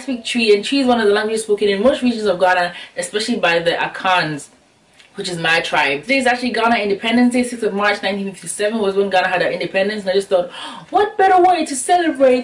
speak Twi, and Twi is one of the languages spoken in most regions of Ghana, especially by the Akans, which is my tribe. Today is actually Ghana Independence Day. 6th of March 1957 was when Ghana had our independence, and I just thought, what better way to celebrate